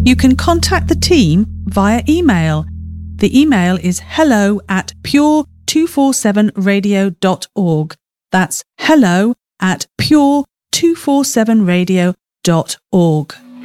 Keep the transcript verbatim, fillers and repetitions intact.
You can contact the team via email. The email is hello at pure two forty-seven radio dot org. That's hello at pure two forty-seven radio dot org.